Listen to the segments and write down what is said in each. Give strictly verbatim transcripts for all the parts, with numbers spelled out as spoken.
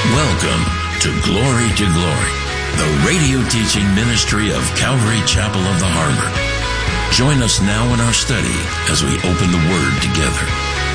Welcome to Glory to Glory, the radio teaching ministry of Calvary Chapel of the Harbor. Join us now in our study as we open the Word together.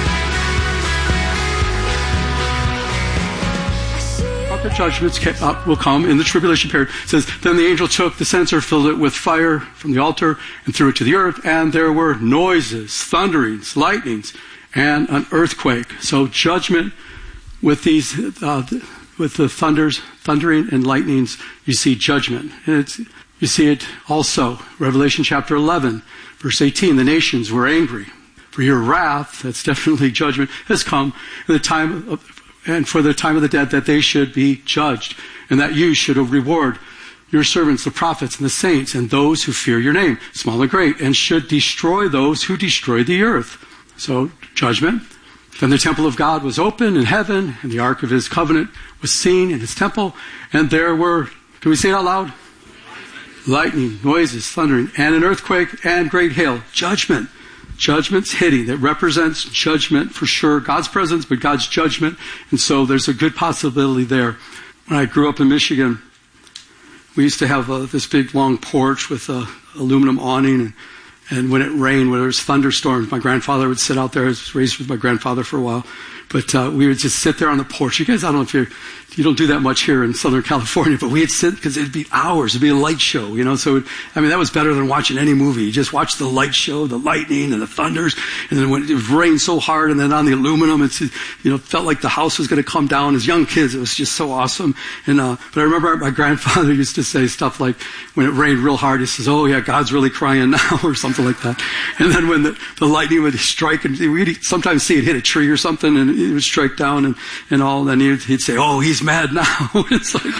The judgments will come in the tribulation period. It says, then the angel took the censer, filled it with fire from the altar, and threw it to the earth, and there were noises, thunderings, lightnings, and an earthquake. So judgment with these, uh, with the thunders, thundering and lightnings, you see judgment. And it's, you see it also, Revelation chapter eleven, verse eighteen, the nations were angry. For your wrath, that's definitely judgment, has come in the time of and for the time of the dead, that they should be judged, and that you should reward your servants, the prophets and the saints, and those who fear your name, small and great, and should destroy those who destroy the earth. So, judgment. Then the temple of God was open in heaven, and the ark of his covenant was seen in his temple, and there were, can we say it out loud? Lightning, noises, thundering, and an earthquake, and great hail. Judgment. Judgment's hitting. That represents judgment for sure. God's presence, but God's judgment. And so there's a good possibility there. When I grew up in Michigan, we used to have uh, this big long porch with a aluminum awning. And, and when it rained, when there was thunderstorms, my grandfather would sit out there. I was raised with my grandfather for a while. But uh, we would just sit there on the porch. You guys, I don't know if you're, you don't do that much here in Southern California, but we'd sit because it'd be hours. It'd be a light show, you know. So, it, I mean, that was better than watching any movie. You just watch the light show, the lightning and the thunders. And then when it would rain so hard, and then on the aluminum, it's, you know, felt like the house was going to come down. As young kids, it was just so awesome. And uh, but I remember my grandfather used to say stuff like, when it rained real hard, he says, "Oh yeah, God's really crying now," or something like that. And then when the, the lightning would strike, and we'd sometimes see it hit a tree or something, and it would strike down and, and all, and he'd, he'd say, "Oh, he's mad now." It's like,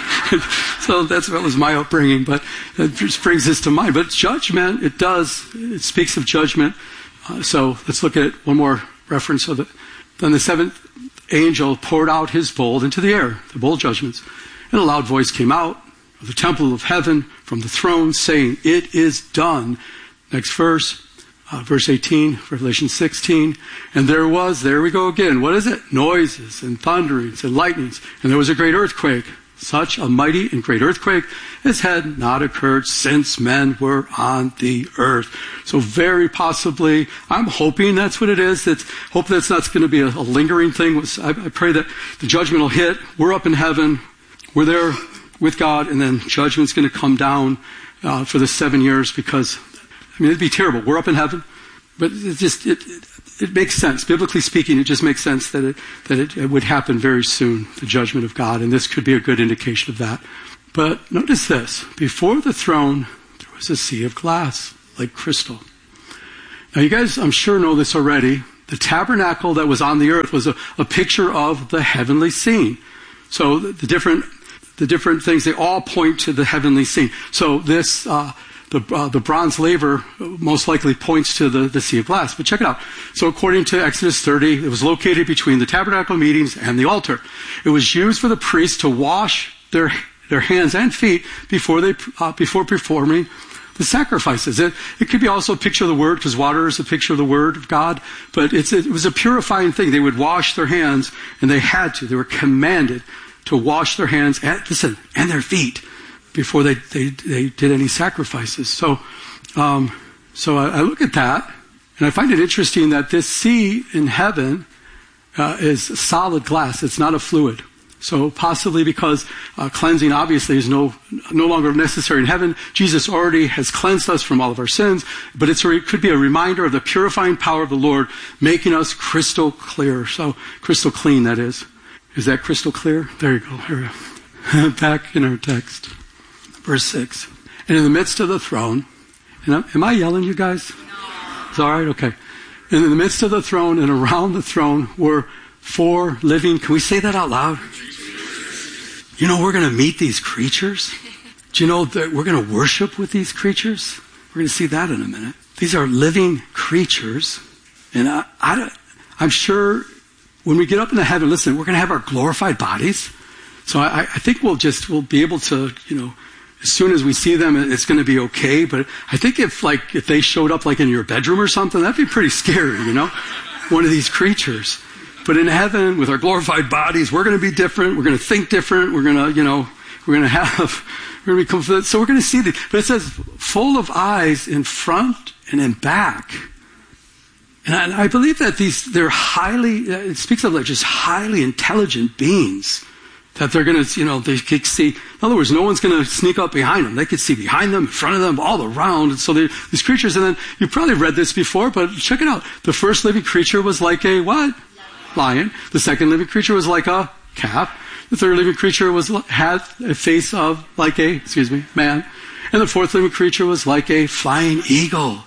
so that's what was my upbringing, but it just brings this to mind. But judgment, it does, it speaks of judgment. Uh, so let's look at one more reference of it. Then the seventh angel poured out his bowl into the air, the bowl judgments, and a loud voice came out of the temple of heaven from the throne, saying, "It is done." Next verse. Uh, verse eighteen, Revelation sixteen, and there was, there we go again, what is it? Noises and thunderings and lightnings, and there was a great earthquake, such a mighty and great earthquake as had not occurred since men were on the earth. So very possibly, I'm hoping that's what it is. That's, hope that's not going to be a, a lingering thing. I, I pray that the judgment will hit. We're up in heaven. We're there with God, and then judgment's going to come down uh, for the seven years because I mean, it'd be terrible. We're up in heaven, but it just, it, it, it makes sense. Biblically speaking, it just makes sense that it, that it, it would happen very soon, the judgment of God, and this could be a good indication of that. But notice this. Before the throne, there was a sea of glass, like crystal. Now, you guys, I'm sure, know this already. The tabernacle that was on the earth was a, a picture of the heavenly scene. So the, the different, the different things, they all point to the heavenly scene. So this, uh, The, uh, the bronze laver most likely points to the, the sea of glass. But check it out. So according to Exodus thirty, it was located between the tabernacle meetings and the altar. It was used for the priests to wash their their hands and feet before they uh, before performing the sacrifices. It, it could be also a picture of the Word, because water is a picture of the Word of God. But it's, it was a purifying thing. They would wash their hands, and they had to. They were commanded to wash their hands and, listen, and their feet before they, they, they did any sacrifices. So, um, so I, I look at that, and I find it interesting that this sea in heaven uh, is solid glass. It's not a fluid. So possibly because uh, cleansing obviously is no no longer necessary in heaven. Jesus already has cleansed us from all of our sins, but it's a, it could be a reminder of the purifying power of the Lord, making us crystal clear. So crystal clean, that is. Is that crystal clear? There you go. Here we go. Back in our text. Verse six. And in the midst of the throne, and I'm, am I yelling, you guys? No. It's all right? Okay. And in the midst of the throne and around the throne were four living, can we say that out loud? You know, we're going to meet these creatures. Do you know that we're going to worship with these creatures? We're going to see that in a minute. These are living creatures. And I, I, I'm sure when we get up into heaven, listen, we're going to have our glorified bodies. So I, I think we'll just, we'll be able to, you know, as soon as we see them, it's going to be okay. But I think if like, if they showed up like in your bedroom or something, that'd be pretty scary, you know, one of these creatures. But in heaven, with our glorified bodies, we're going to be different. We're going to think different. We're going to, you know, we're going to have, we're going to become, so we're going to see these. But it says, full of eyes in front and in back. And I, and I believe that these, they're highly, it speaks of like just highly intelligent beings. That they're going to, you know, they could see. In other words, no one's going to sneak up behind them. They could see behind them, in front of them, all around. And so they, these creatures, and then you've probably read this before, but check it out. The first living creature was like a what? Lion. The second living creature was like a calf. The third living creature was had a face of like a, excuse me, man. And the fourth living creature was like a flying eagle.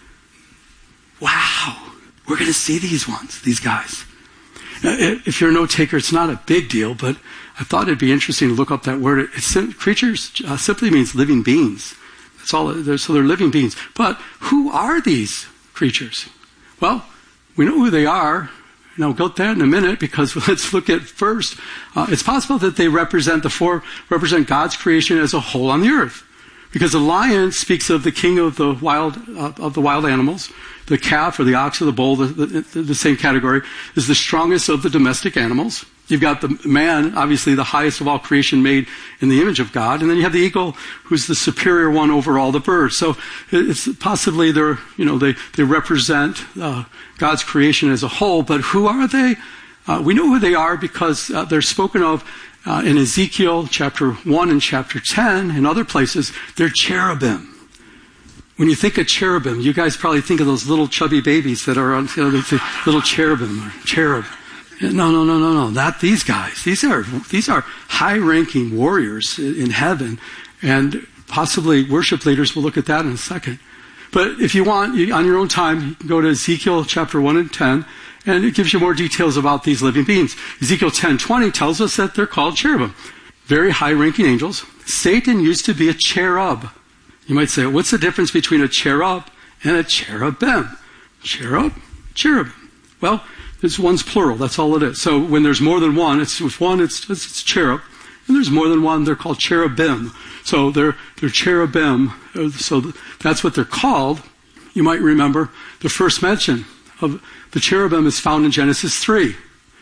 Wow. We're going to see these ones, these guys. If you're a note taker, it's not a big deal, but I thought it'd be interesting to look up that word. It's, creatures uh, simply means living beings. That's all. They're, so they're living beings. But who are these creatures? Well, we know who they are. And I'll go to that in a minute because let's look at first. Uh, it's possible that they represent the four represent God's creation as a whole on the earth, because the lion speaks of the king of the wild uh, of the wild animals. The calf or the ox or the bull, the, the, the same category, is the strongest of the domestic animals. You've got the man, obviously the highest of all creation made in the image of God. And then you have the eagle, who's the superior one over all the birds. So it's possibly they're, you know, they, they represent uh, God's creation as a whole. But who are they? Uh, we know who they are because uh, they're spoken of uh, in Ezekiel chapter one and chapter ten and other places. They're cherubim. When you think of cherubim, you guys probably think of those little chubby babies that are on, you know, they say little cherubim or cherub. No, no, no, no, no. Not these guys. These are these are high-ranking warriors in heaven, and possibly worship leaders. We'll look at that in a second. But if you want, you, on your own time, you can go to Ezekiel chapter one and ten, and it gives you more details about these living beings. Ezekiel ten twenty tells us that they're called cherubim, very high-ranking angels. Satan used to be a cherub. You might say, what's the difference between a cherub and a cherubim? Cherub, cherubim. Well, this one's plural. That's all it is. So when there's more than one, it's with one, it's, it's, it's cherub. And there's more than one, they're called cherubim. So they're, they're cherubim. So that's what they're called. You might remember the first mention of the cherubim is found in Genesis three.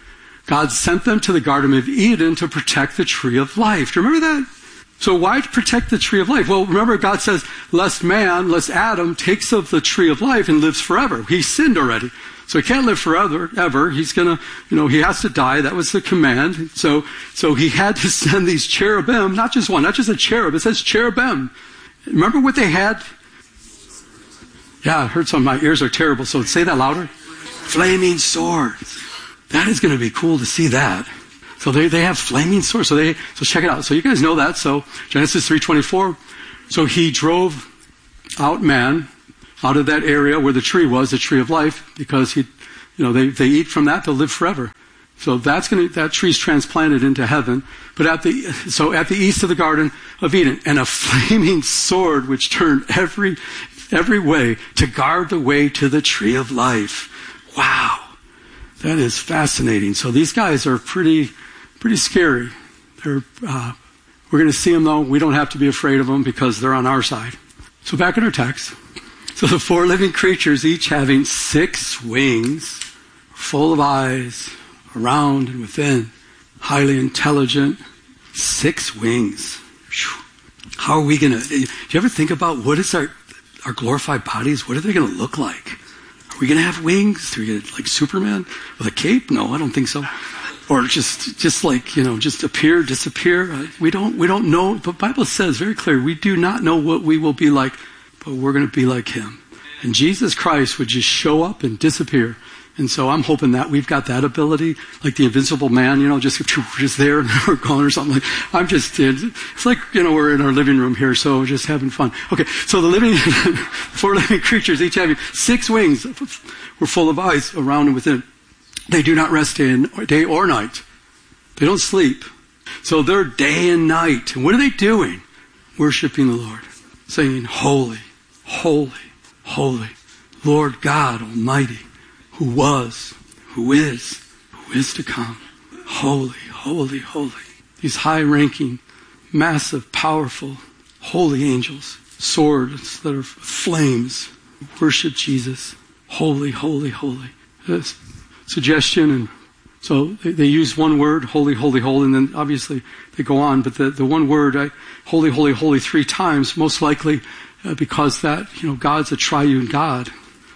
God sent them to the Garden of Eden to protect the tree of life. Do you remember that? So why protect the tree of life? Well, remember God says, lest man, lest Adam takes of the tree of life and lives forever. He sinned already. So he can't live forever, ever. He's gonna, you know, he has to die. That was the command. So, so he had to send these cherubim, not just one, not just a cherub. It says cherubim. Remember what they had? Yeah, I heard some, my ears are terrible. So say that louder. Flaming swords. That is going to be cool to see that. So they, they have flaming swords. So they, so check it out. So you guys know that. So Genesis three twenty-four. So he drove out man out of that area where the tree was, the tree of life, because he, you know, they, they eat from that, they'll live forever. So that's going to, that tree's transplanted into heaven. But at the, so at the east of the Garden of Eden, and a flaming sword which turned every, every way to guard the way to the tree of life. Wow. That is fascinating. So these guys are pretty, pretty scary. They're, uh, we're going to see them though. We don't have to be afraid of them because they're on our side. So back in our text. So the four living creatures, each having six wings, full of eyes, around and within, highly intelligent, six wings. Whew. How are we going to, do you ever think about what is our, our glorified bodies? What are they going to look like? Are we going to have wings? Are we going to, like Superman with a cape? No, I don't think so. Or just, just like, you know, just appear, disappear. We don't, we don't know. The Bible says very clear, we do not know what we will be like, but we're going to be like him. And Jesus Christ would just show up and disappear. And so I'm hoping that we've got that ability, like the invincible man, you know, just, just there and we're gone or something. Like, I'm just, it's like, you know, we're in our living room here, so just having fun. Okay, so the living, four living creatures, each having six wings, were full of eyes around and within. They do not rest in day or night. They don't sleep. So they're day and night. And what are they doing? Worshiping the Lord. Saying, holy, holy, holy, Lord God Almighty, who was, who is, who is to come. Holy, holy, holy. These high-ranking, massive, powerful, holy angels, swords that are flames, worship Jesus. Holy, holy, holy. This suggestion in So they, they use one word, holy, holy, holy, and then obviously they go on. But the, the one word, I, holy, holy, holy, three times, most likely uh, because that, you know, God's a triune God.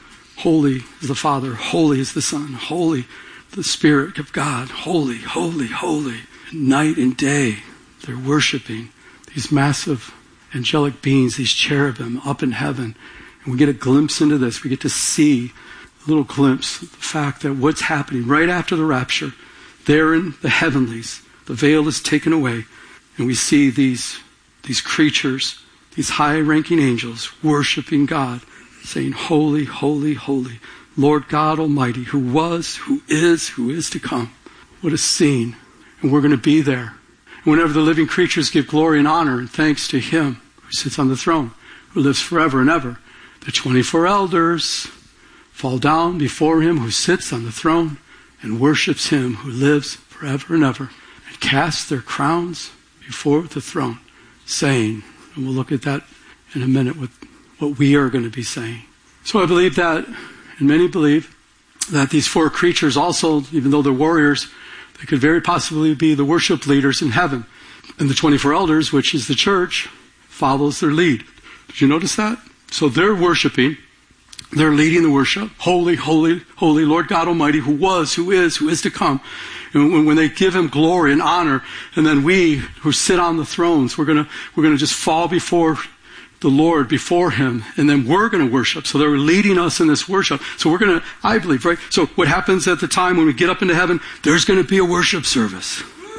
Holy is the Father, holy is the Son, holy the Spirit of God, holy, holy, holy. Night and day, they're worshiping these massive angelic beings, these cherubim up in heaven. And we get a glimpse into this. We get to see a little glimpse of the fact that what's happening right after the rapture, there in the heavenlies, the veil is taken away, and we see these, these creatures, these high-ranking angels worshiping God, saying, holy, holy, holy, Lord God Almighty, who was, who is, who is to come. What a scene. And we're going to be there. And whenever the living creatures give glory and honor and thanks to him who sits on the throne, who lives forever and ever, the twenty-four elders fall down before him who sits on the throne and worships him who lives forever and ever, and cast their crowns before the throne, saying, and we'll look at that in a minute, what, what we are going to be saying. So I believe that, and many believe, that these four creatures also, even though they're warriors, they could very possibly be the worship leaders in heaven. And the twenty-four elders, which is the church, follows their lead. Did you notice that? So they're worshiping. They're leading the worship. Holy, holy, holy, Lord God Almighty, who was, who is, who is to come. And when, when they give him glory and honor, and then we who sit on the thrones, we're gonna, we're gonna just fall before the Lord, before him, and then we're gonna worship. So they're leading us in this worship. So we're gonna, I believe, right? So what happens at the time when we get up into heaven, there's gonna be a worship service.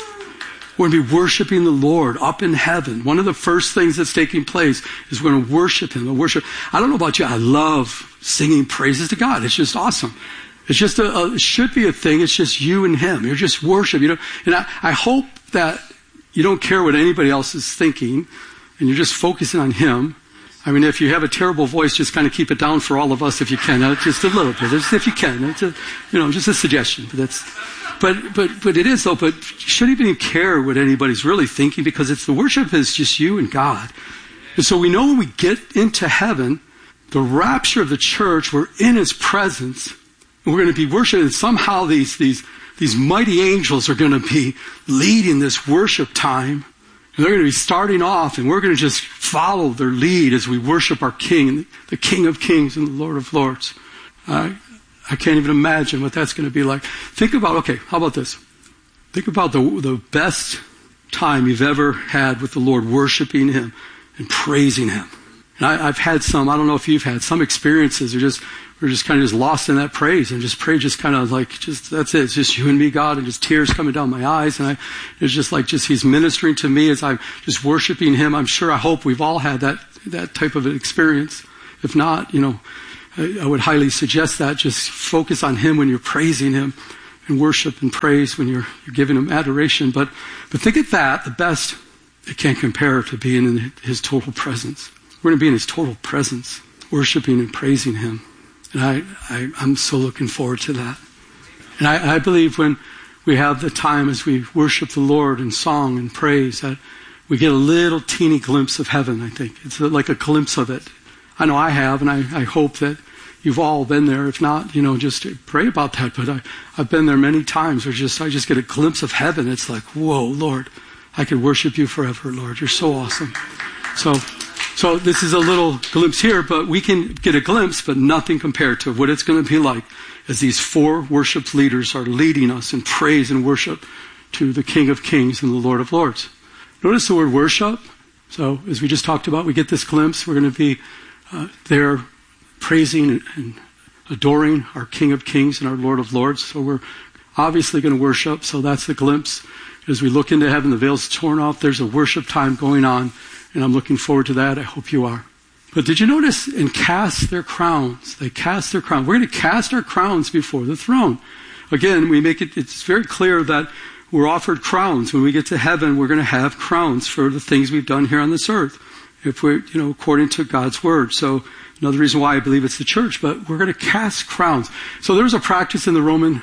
We're going to be worshiping the Lord up in heaven. One of the first things that's taking place is we're going to worship him. We'll worship. I don't know about you. I love singing praises to God. It's just awesome. It's just a, a it should be a thing. It's just you and him. You're just worship. You know, and I, I hope that you don't care what anybody else is thinking, and you're just focusing on him. I mean, if you have a terrible voice, just kind of keep it down for all of us if you can. Uh, just a little bit, just if you can. It's a, you know, just a suggestion. But that's. But but but it is though. But you shouldn't even care what anybody's really thinking, because it's the worship is just you and God. And so we know when we get into heaven, the rapture of the church, we're in his presence, and we're going to be worshiping. And somehow these these these mighty angels are going to be leading this worship time, and they're going to be starting off, and we're going to just follow their lead as we worship our King, the King of Kings and the Lord of Lords. Uh, I can't even imagine what that's going to be like. Think about, okay, how about this? Think about the the best time you've ever had with the Lord, worshiping him and praising him. And I, I've had some, I don't know if you've had some experiences, or just we're just kind of just lost in that praise, and just pray, just kind of like, just that's it. It's just you and me, God, and just tears coming down my eyes. And I, it's just like, just he's ministering to me as I'm just worshiping him. I'm sure, I hope we've all had that that type of an experience. If not, you know, I would highly suggest that. Just focus on him when you're praising him, and worship and praise when you're, you're giving him adoration. But but think of that, the best, it can't compare to being in his total presence. We're going to be in his total presence, worshiping and praising him. And I, I, I'm so looking forward to that. And I, I believe when we have the time as we worship the Lord in song and praise, that we get a little teeny glimpse of heaven, I think. It's like a glimpse of it. I know I have, and I, I hope that you've all been there. If not, you know, just pray about that. But I, I've been there many times where just I just get a glimpse of heaven. It's like, whoa, Lord, I could worship you forever, Lord. You're so awesome. So, so this is a little glimpse here, but we can get a glimpse, but nothing compared to what it's going to be like as these four worship leaders are leading us in praise and worship to the King of Kings and the Lord of Lords. Notice the word worship. So as we just talked about, we get this glimpse. We're going to be Uh, they're praising and, and adoring our King of Kings and our Lord of Lords. So we're obviously going to worship. So that's the glimpse. As we look into heaven, the veil's torn off. There's a worship time going on, and I'm looking forward to that. I hope you are. But did you notice? And cast their crowns. They cast their crowns. We're going to cast our crowns before the throne. Again, we make it, it's very clear that we're offered crowns. When we get to heaven, we're going to have crowns for the things we've done here on this earth, if we're, you know, according to God's word. So another reason why I believe it's the church, but we're going to cast crowns. So there was a practice in the Roman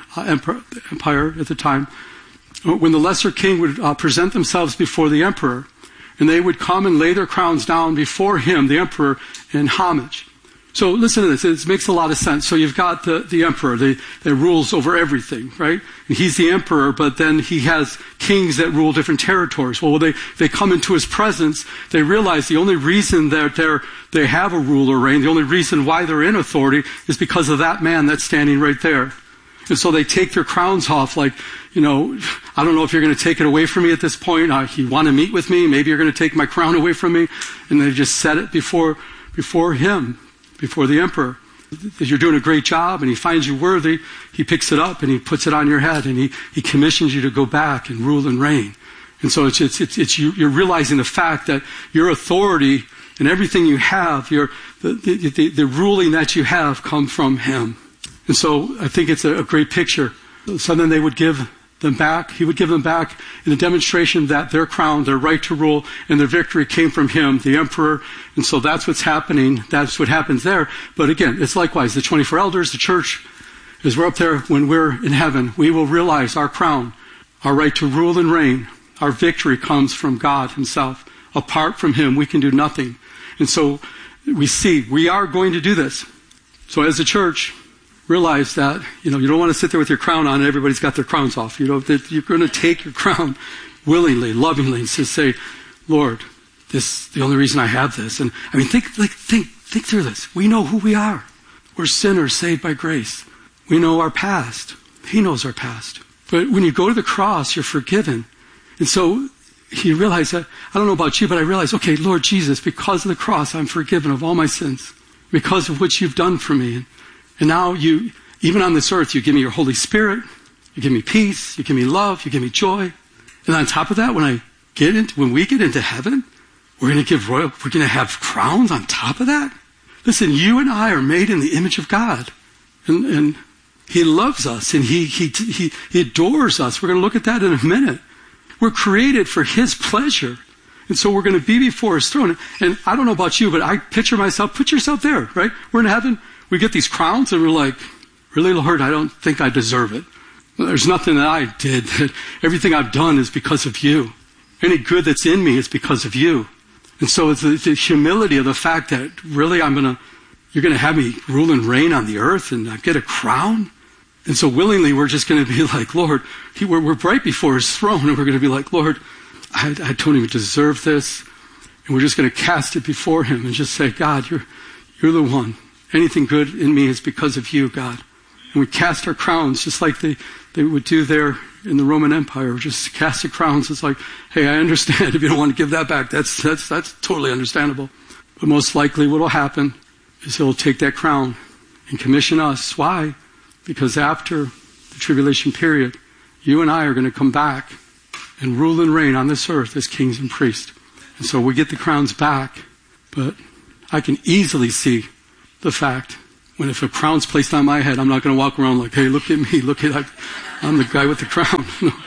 Empire at the time when the lesser king would uh, present themselves before the emperor, and they would come and lay their crowns down before him, the emperor, in homage. So listen to this. It makes a lot of sense. So you've got the, the emperor the, that rules over everything, right? And he's the emperor, but then he has kings that rule different territories. Well, they, they come into his presence. They realize the only reason that they're, they have a rule or reign, the only reason why they're in authority is because of that man that's standing right there. And so they take their crowns off like, you know, I don't know if you're going to take it away from me at this point. Uh, you want to meet with me? Maybe you're going to take my crown away from me. And they just set it before, before him. Before the emperor. As you're doing a great job and he finds you worthy, he picks it up and he puts it on your head and he, he commissions you to go back and rule and reign. And so it's, it's, it's, it's you, you're realizing the fact that your authority and everything you have, your, the, the, the, the ruling that you have come from him. And so I think it's a, a great picture. So then they would give them back. He would give them back in a demonstration that their crown, their right to rule, and their victory came from him, the emperor. And so that's what's happening. That's what happens there. But again, it's likewise. The twenty-four elders, the church, as we're up there, when we're in heaven, we will realize our crown, our right to rule and reign, our victory comes from God himself. Apart from him, we can do nothing. And so we see, we are going to do this. So as a church, realize that, you know, you don't want to sit there with your crown on and everybody's got their crowns off. You know, that you're going to take your crown willingly, lovingly, and just say, Lord, this is the only reason I have this. And I mean, think, like, think, think through this. We know who we are. We're sinners saved by grace. We know our past. He knows our past. But when you go to the cross, you're forgiven. And so you realize that, I don't know about you, but I realize, okay, Lord Jesus, because of the cross, I'm forgiven of all my sins because of what you've done for me. And now you, even on this earth, you give me your Holy Spirit, you give me peace, you give me love, you give me joy. And on top of that, when I get into, when we get into heaven, we're going to give royal, we're going to have crowns on top of that. Listen, you and I are made in the image of God. And, and he loves us and he, he, he, he adores us. We're going to look at that in a minute. We're created for his pleasure. And so we're going to be before his throne. And I don't know about you, but I picture myself, put yourself there, right? We're in heaven. We get these crowns and we're like, really, Lord, I don't think I deserve it. There's nothing that I did. Everything I've done is because of you. Any good that's in me is because of you. And so it's the, the humility of the fact that really I'm going to, you're going to have me rule and reign on the earth and I get a crown. And so willingly we're just going to be like, Lord, he, we're, we're right before his throne and we're going to be like, Lord, I, I don't even deserve this. And we're just going to cast it before him and just say, God, you're, you're the one. Anything good in me is because of you, God. And we cast our crowns just like they, they would do there in the Roman Empire. Just cast the crowns. It's like, hey, I understand if you don't want to give that back. That's, that's, that's totally understandable. But most likely what will happen is he'll take that crown and commission us. Why? Because after the tribulation period, you and I are going to come back and rule and reign on this earth as kings and priests. And so we get the crowns back. But I can easily see the fact when if a crown's placed on my head, I'm not going to walk around like, hey, look at me, look at I, I'm the guy with the crown.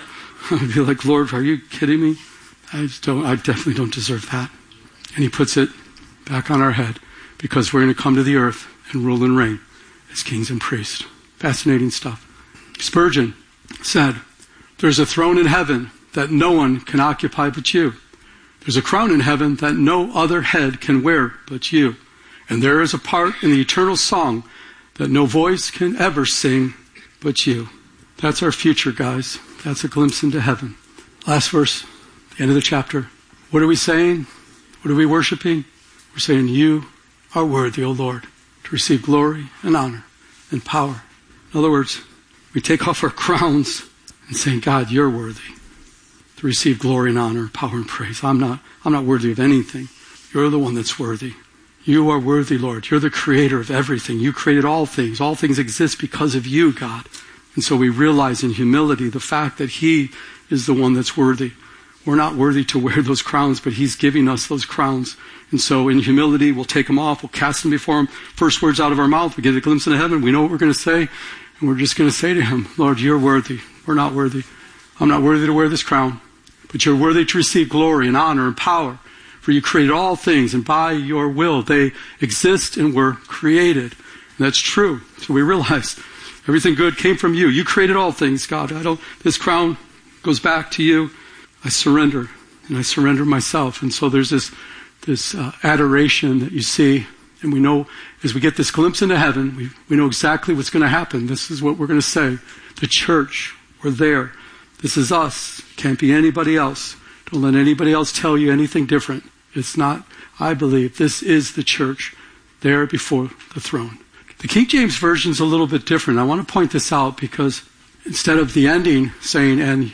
I'd be like, Lord, are you kidding me? I just don't. I definitely don't deserve that. And he puts it back on our head because we're going to come to the earth and rule and reign as kings and priests. Fascinating stuff. Spurgeon said, there's a throne in heaven that no one can occupy but you. There's a crown in heaven that no other head can wear but you. And there is a part in the eternal song that no voice can ever sing but you. That's our future, guys. That's a glimpse into heaven. Last verse, the end of the chapter. What are we saying? What are we worshiping? We're saying you are worthy, O Lord, to receive glory and honor and power. In other words, we take off our crowns and saying, God, you're worthy to receive glory and honor, power and praise. I'm not, I'm not worthy of anything. You're the one that's worthy. You are worthy, Lord. You're the creator of everything. You created all things. All things exist because of you, God. And so we realize in humility the fact that he is the one that's worthy. We're not worthy to wear those crowns, but he's giving us those crowns. And so in humility, we'll take them off. We'll cast them before him. First words out of our mouth, we get a glimpse into heaven. We know what we're going to say. And we're just going to say to him, Lord, you're worthy. We're not worthy. I'm not worthy to wear this crown. But you're worthy to receive glory and honor and power. For you created all things, and by your will they exist and were created. And that's true. So we realize everything good came from you. You created all things, God. I don't. This crown goes back to you. I surrender, and I surrender myself. And so there's this this uh, adoration that you see And we know as we get this glimpse into heaven, we, we know exactly what's going to happen. This is what we're going to say. The church, we're there. This is us. Can't be anybody else. Don't let anybody else tell you anything different. It's not, I believe, this is the church there before the throne. The King James Version is a little bit different. I want to point this out because instead of the ending saying, and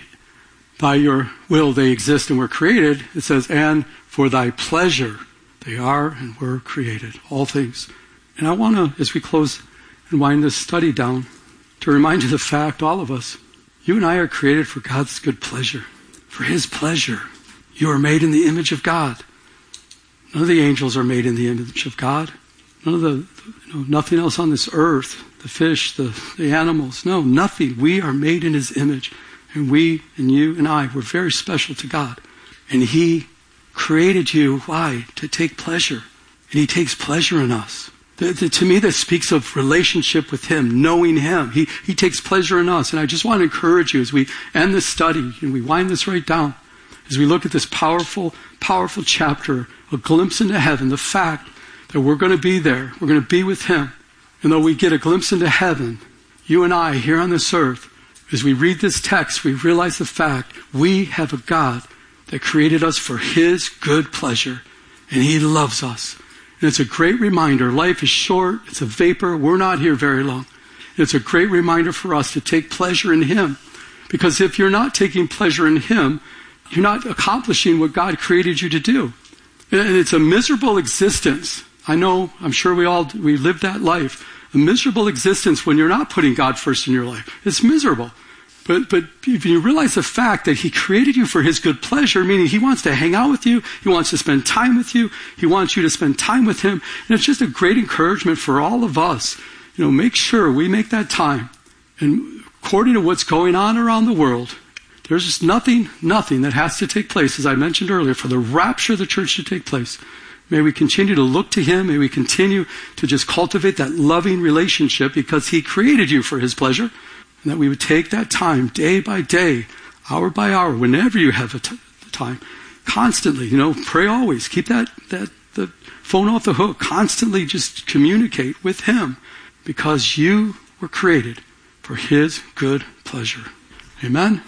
by your will they exist and were created, it says, and for thy pleasure they are and were created, all things. And I want to, as we close and wind this study down, to remind you the fact, all of us, you and I are created for God's good pleasure, for his pleasure. You are made in the image of God. None of the angels are made in the image of God. None of the, you know, nothing else on this earth, the fish, the, the animals, no, nothing. We are made in his image. And we and you and I, we're very special to God. And he created you, why? To take pleasure. And he takes pleasure in us. The, the, to me, that speaks of relationship with him, knowing him. He, he takes pleasure in us. And I just want to encourage you as we end this study and we wind this right down, as we look at this powerful, powerful chapter, a glimpse into heaven, the fact that we're going to be there. We're going to be with him. And though we get a glimpse into heaven, you and I here on this earth, as we read this text, we realize the fact we have a God that created us for his good pleasure, and he loves us. And it's a great reminder. Life is short. It's a vapor. We're not here very long. It's a great reminder for us to take pleasure in him. Because if you're not taking pleasure in him, you're not accomplishing what God created you to do. And it's a miserable existence. I know, I'm sure we all, we live that life. A miserable existence when you're not putting God first in your life. It's miserable. But but if you realize the fact that he created you for his good pleasure, meaning he wants to hang out with you, he wants to spend time with you, he wants you to spend time with him, and it's just a great encouragement for all of us. You know, make sure we make that time. And according to what's going on around the world, there's just nothing, nothing that has to take place, as I mentioned earlier, for the rapture of the church to take place. May we continue to look to him. May we continue to just cultivate that loving relationship because he created you for his pleasure. And that we would take that time day by day, hour by hour, whenever you have a t- time, constantly, you know, pray always. Keep that, that the phone off the hook. Constantly just communicate with him because you were created for his good pleasure. Amen?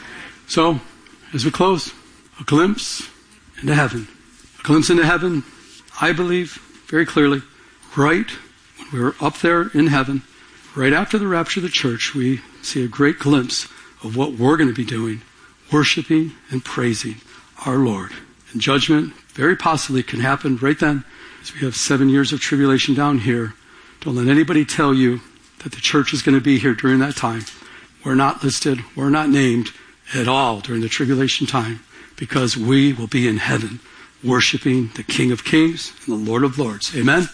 So, as we close, a glimpse into heaven. A glimpse into heaven, I believe, very clearly, right when we were up there in heaven, right after the rapture of the church, we see a great glimpse of what we're going to be doing, worshiping and praising our Lord. And judgment very possibly can happen right then, as we have seven years of tribulation down here. Don't let anybody tell you that the church is going to be here during that time. We're not listed, we're not named at all during the tribulation time, because we will be in heaven, worshiping the King of Kings and the Lord of Lords. Amen?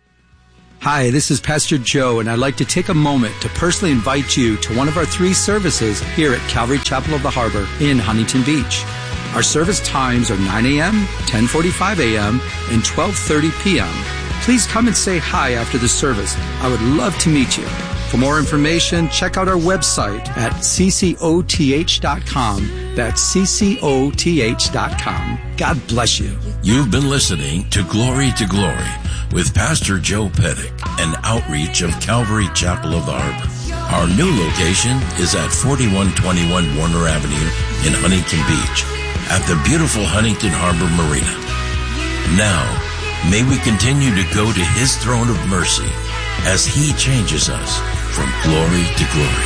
Hi, this is Pastor Joe, and I'd like to take a moment to personally invite you to one of our three services here at Calvary Chapel of the Harbor in Huntington Beach. Our service times are nine a.m., ten forty-five a.m., and twelve thirty p.m. Please come and say hi after the service. I would love to meet you. For more information, check out our website at c c o t h dot com. That's c c o t h dot com. God bless you. You've been listening to Glory to Glory with Pastor Joe Pettick, an outreach of Calvary Chapel of the Harbor. Our new location is at forty-one twenty-one Warner Avenue in Huntington Beach at the beautiful Huntington Harbor Marina. Now, may we continue to go to his throne of mercy as he changes us from glory to glory.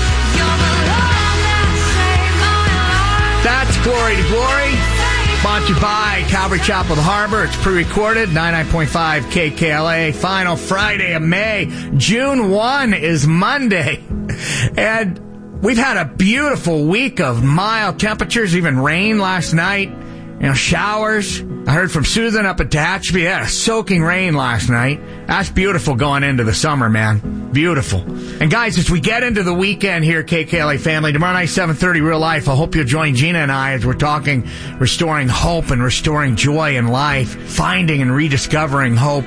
That's Glory to Glory. Brought to you by Calvary Chapel of the Harbor. It's pre-recorded, ninety-nine point five K K L A. Final Friday of May. June first is Monday. And we've had a beautiful week of mild temperatures, even rain last night. You know, showers. I heard from Susan up at Tehachapi. They had a soaking rain last night. That's beautiful going into the summer, man. Beautiful. And guys, as we get into the weekend here, K K L A family, tomorrow night, seven thirty, Real Life, I hope you'll join Gina and I as we're talking restoring hope and restoring joy in life, finding and rediscovering hope.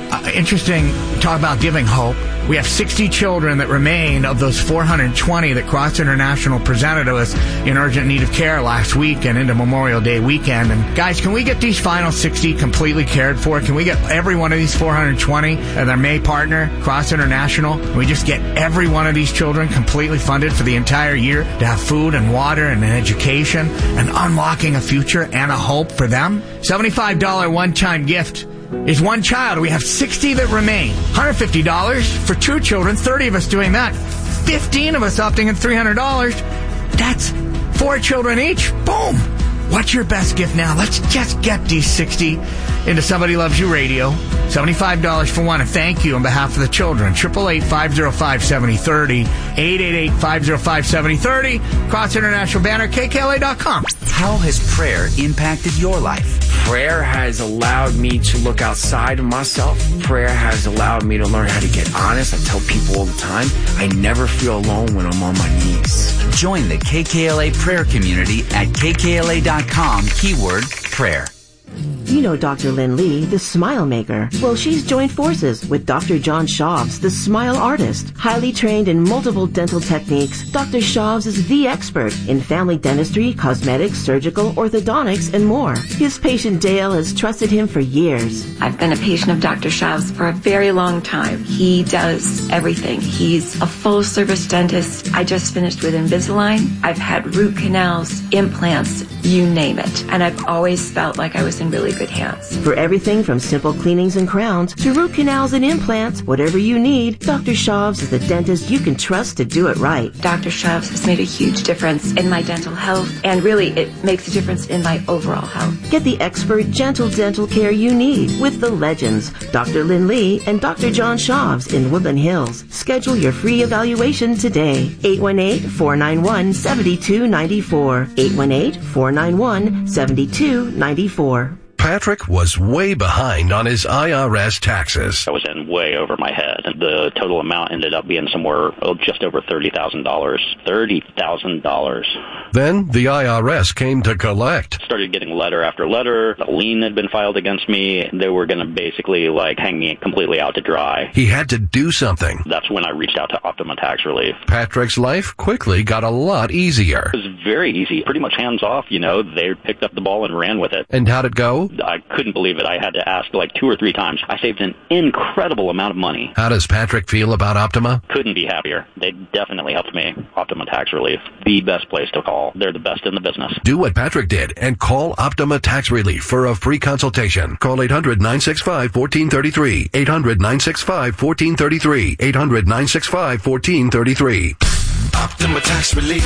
Uh, interesting, talk about giving hope. We have sixty children that remain of those four hundred twenty that Cross International presented to us in urgent need of care last week and into Memorial Day weekend. And guys, can we get these final sixty completely cared for? Can we get every one of these four hundred twenty and their May partner, Cross International? Can we just get every one of these children completely funded for the entire year to have food and water and an education and unlocking a future and a hope for them? seventy-five dollars one-time gift is one child. We have sixty that remain. one hundred fifty dollars for two children, thirty of us doing that. fifteen of us opting in three hundred dollars. That's four children each. Boom. What's your best gift now? Let's just get these sixty into Somebody Loves You Radio. seventy-five dollars for one. And thank you on behalf of the children. eight eight eight, five oh five, seven oh three oh. eight eight eight, five oh five, seven oh three oh. Cross International banner, K K L A dot com. How has prayer impacted your life? Prayer has allowed me to look outside of myself. Prayer has allowed me to learn how to get honest. I tell people all the time, I never feel alone when I'm on my knees. Join the K K L A prayer community at K K L A dot com, keyword prayer. You know Doctor Lynn Lee, the Smile Maker. Well, she's joined forces with Doctor John Schaubs, the Smile Artist. Highly trained in multiple dental techniques, Doctor Schaubs is the expert in family dentistry, cosmetics, surgical, orthodontics, and more. His patient Dale has trusted him for years. I've been a patient of Doctor Schaubs for a very long time. He does everything. He's a full-service dentist. I just finished with Invisalign. I've had root canals, implants, you name it. And I've always felt like I was in really good hands. For everything from simple cleanings and crowns to root canals and implants, whatever you need, Doctor Schaubs is the dentist you can trust to do it right. Doctor Schaubs has made a huge difference in my dental health, and really it makes a difference in my overall health. Get the expert, gentle dental care you need with the legends, Doctor Lynn Lee and Doctor John Schaubs in Woodland Hills. Schedule your free evaluation today. eight one eight, four nine one, seven two nine four. eight one eight, four nine one, seven two nine four. Patrick was way behind on his I R S taxes. I was in way over my head, and the total amount ended up being somewhere oh, just over thirty thousand dollars. thirty thousand dollars. Then the I R S came to collect. Started getting letter after letter. A lien had been filed against me. They were going to basically like hang me completely out to dry. He had to do something. That's when I reached out to Optima Tax Relief. Patrick's life quickly got a lot easier. It was very easy, pretty much hands off, you know. They picked up the ball and ran with it. And how'd it go? I couldn't believe it. I had to ask like two or three times. I saved an incredible amount of money. How does Patrick feel about Optima? Couldn't be happier. They definitely helped me. Optima Tax Relief, the best place to call. They're the best in the business. Do what Patrick did and call Optima Tax Relief for a free consultation. Call eight hundred, nine six five, one four three three. eight hundred, nine six five, one four three three. eight hundred, nine six five, one four three three. Optima Tax Relief.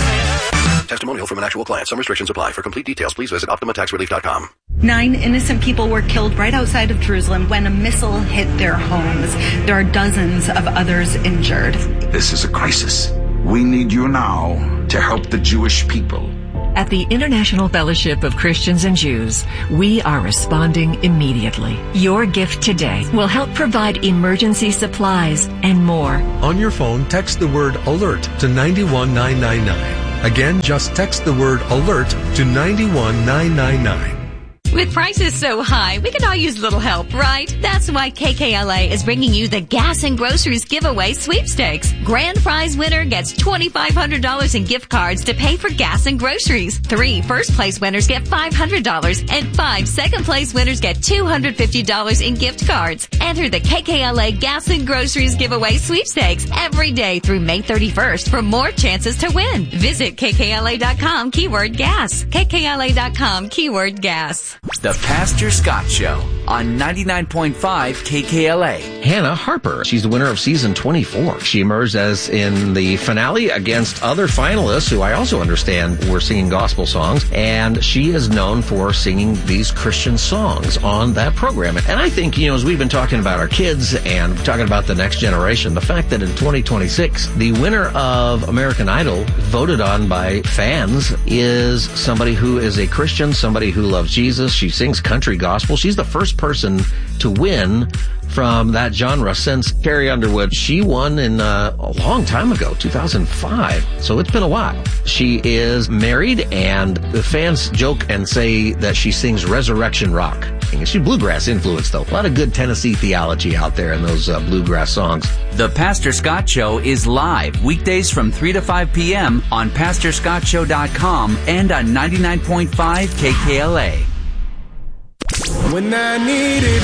Testimonial from an actual client. Some restrictions apply. For complete details, please visit optima tax relief dot com. Nine innocent people were killed right outside of Jerusalem when a missile hit their homes. There are dozens of others injured. This is a crisis. We need you now to help the Jewish people. At the International Fellowship of Christians and Jews, we are responding immediately. Your gift today will help provide emergency supplies and more. On your phone, text the word ALERT to nine one nine nine nine. Again, just text the word ALERT to nine one nine nine nine. With prices so high, we could all use a little help, right? That's why K K L A is bringing you the Gas and Groceries Giveaway Sweepstakes. Grand prize winner gets two thousand five hundred dollars in gift cards to pay for gas and groceries. Three first place winners get five hundred dollars, and five second place winners get two hundred fifty dollars in gift cards. Enter the K K L A Gas and Groceries Giveaway Sweepstakes every day through May thirty-first for more chances to win. Visit K K L A dot com, keyword gas. K K L A dot com, keyword gas. The Pastor Scott Show on ninety-nine point five K K L A. Hannah Harper. She's the winner of season twenty-four. She emerged as in the finale against other finalists who I also understand were singing gospel songs. And she is known for singing these Christian songs on that program. And I think, you know, as we've been talking about our kids and talking about the next generation, the fact that in twenty twenty-six, the winner of American Idol, voted on by fans, is somebody who is a Christian, somebody who loves Jesus. She sings country gospel. She's the first person to win from that genre since Carrie Underwood. She won in uh, a long time ago, two thousand five. So it's been a while. She is married, and the fans joke and say that she sings resurrection rock. She's bluegrass influenced, though. A lot of good Tennessee theology out there in those uh, bluegrass songs. The Pastor Scott Show is live weekdays from three to five p.m. on pastor scott show dot com and on ninety-nine point five K K L A. When I needed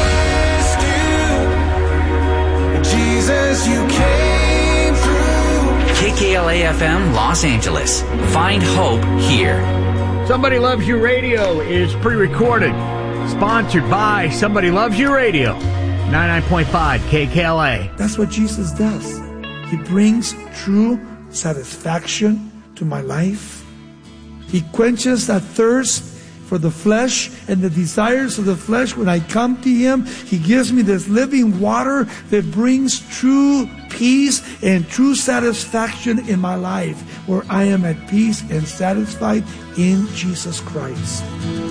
rescue, Jesus, you came through. K K L A F M, Los Angeles. Find hope here. Somebody Loves You Radio is pre-recorded. Sponsored by Somebody Loves You Radio. ninety-nine point five K K L A. That's what Jesus does. He brings true satisfaction to my life. He quenches that thirst for the flesh and the desires of the flesh. When I come to Him, He gives me this living water that brings true peace and true satisfaction in my life, where I am at peace and satisfied in Jesus Christ.